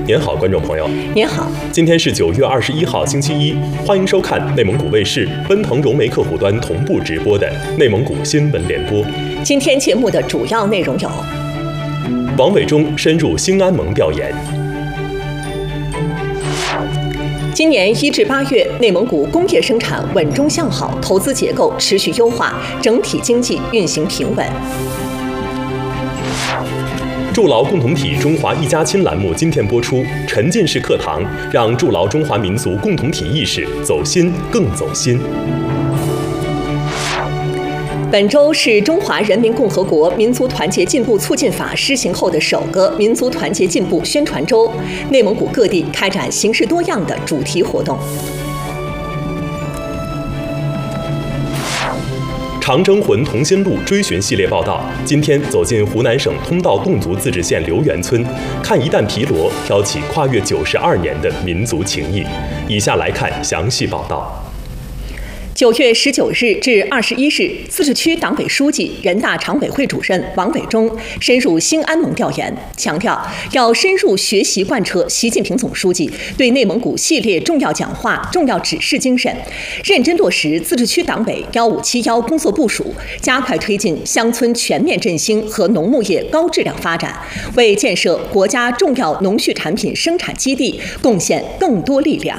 您好，观众朋友。 您好， 今天是9月21号，星期一，欢迎收看内蒙古卫视奔腾融媒客户端同步直播的内蒙古新闻联播。 今天节目的主要内容有： 王伟忠深入兴安盟调研。 今年1至8月，内蒙古工业生产稳中向好，投资结构持续优化，整体经济运行平稳。 筑牢共同体中华一家亲栏目今天播出，沉浸式课堂让筑牢中华民族共同体意识走心更走心。 本周是中华人民共和国民族团结进步促进法施行后的首个民族团结进步宣传周，内蒙古各地开展形式多样的主题活动。 长征魂同心路追寻系列报道，今天走进湖南省通道侗族自治县刘源村，看一担皮锣，挑起跨越92年的民族情谊。以下来看详细报道。 9月19日至21日，自治区党委书记、人大常委会主任王伟忠深入兴安盟调研，强调要深入学习贯彻习近平总书记对内蒙古系列重要讲话、重要指示精神，认真落实自治区党委1571工作部署，加快推进乡村全面振兴和农牧业高质量发展，为建设国家重要农畜产品生产基地贡献更多力量。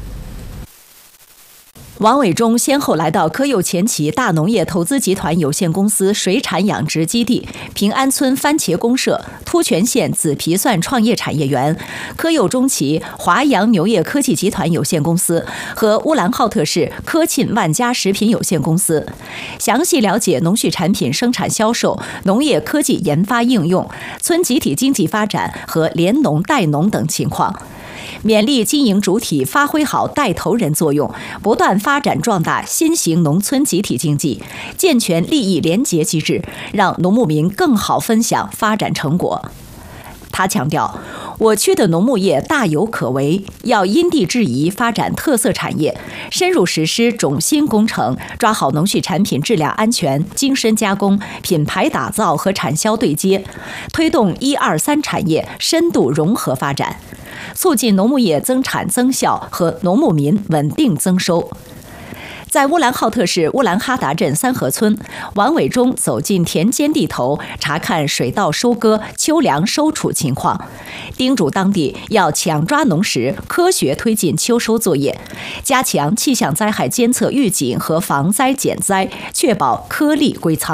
王伟忠先后来到科右前旗大农业投资集团有限公司水产养殖基地、平安村番茄公社、突泉县紫皮蒜创业产业园、科右中旗华阳牛业科技集团有限公司和乌兰浩特市科沁万家食品有限公司，详细了解农畜产品生产销售、农业科技研发应用、村集体经济发展和联农带农等情况。勉励经营主体发挥好带头人作用，不断发展壮大新型农村集体经济，健全利益联结机制，让农牧民更好分享发展成果。他强调，我区的农牧业大有可为，要因地制宜发展特色产业，深入实施种心工程，抓好农畜产品质量安全、精深加工、品牌打造和产销对接，推动1、2、3产业深度融合发展，促进农牧业增产增效和农牧民稳定增收。在乌兰浩特市乌兰哈达镇三河村，王伟忠走进田间地头，查看水稻收割、秋粮收储情况，叮嘱当地要抢抓农时，科学推进秋收作业，加强气象灾害监测预警和防灾减灾，确保颗粒归仓。